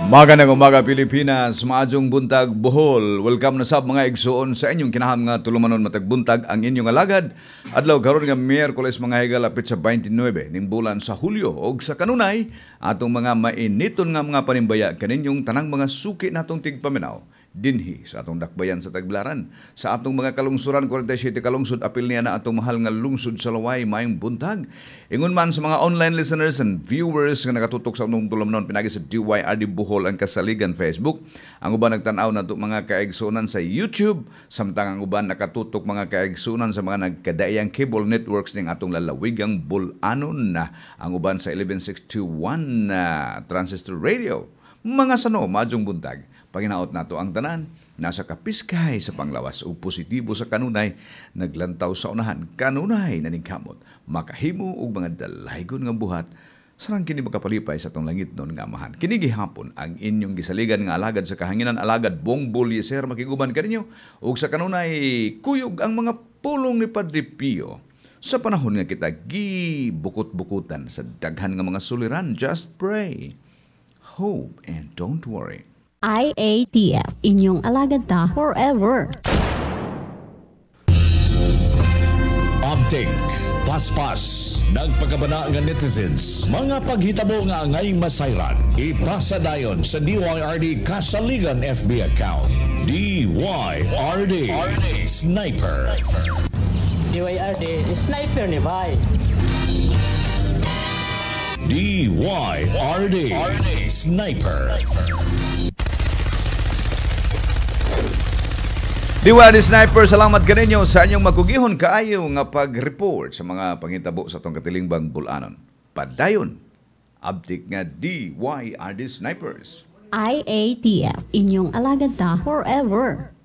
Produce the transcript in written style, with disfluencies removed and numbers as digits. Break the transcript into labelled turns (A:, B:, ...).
A: Magandang umaga Pilipinas, maadjong buntag Bohol. Welcome na sab mga igsuon sa inyong kinaham nga tulumanon matag buntag ang inyong alagad. Adlaw karon nga Miyerkules mga higa lapit sa 29 ning bulan sa Hulyo og sa kanunay atong mga mainiton nga mga panimbaya kaninyong tanang mga suki natong tigpaminaw dinhi sa atong dakbayan sa Tagbilaran. Sa atong mga kalungsuran, 47 kalungsod, apil niya na atong mahal nga lungsod sa Laway, mayong buntag. Ingon man sa mga online listeners and viewers nga nakatutok sa atong tulomnon, pinagi sa DYRD Bohol ang kasaligan Facebook. Ang uban nagtanaw na ito mga kaigsunan sa YouTube, samtang ang uban nakatutok mga kaigsunan sa mga nagkadaiyang cable networks ning atong lalawigang Bulanon na. Ang uban sa 11621 Transistor Radio. Mga sano, maadjong buntag. Panginaot nato ang tanan, nasa kapiskay sa panglawas o positibo sa kanunay, naglantaw sa unahan, kanunay na ningkamot, makahimo og mga dalaygon nga buhat, sarang kini makapalipay sa tong langit nun nga amahan. Kini gihapon ang inyong gisaligan nga alagad sa kahanginan, alagad Bongbol Yeser, makiguban kaninyo, ug sa kanunay, kuyog ang mga pulong ni Padre Pio. Sa panahon nga kita gibukot-bukutan sa daghan nga mga suliran, just pray, hope, and don't worry.
B: IATF, inyong alagad ta forever.
C: Update, paspas, nagpagabana nga netizens, mga paghitabo nga ngayong masayran, ipasa dayon sa DYRD Kasaligan FB account. DYRD Sniper.
D: DYRD Sniper ni Bay.
C: DYRD Sniper.
A: DYRD Sniper, salamat kaninyo sa inyong magugihon kaayo nga pag-report sa mga panghitabo sa tong katilingbang Bulanon. Padayon, update nga DYRD Snipers.
B: IATF, inyong alagad ta forever.